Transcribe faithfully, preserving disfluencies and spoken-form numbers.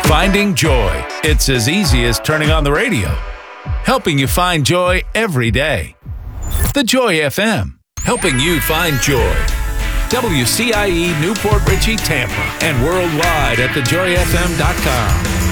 Finding joy. It's as easy as turning on the radio. Helping you find joy every day. The Joy F M. Helping you find joy. W C I E Newport Richey, Tampa, and worldwide at the joy f m dot com.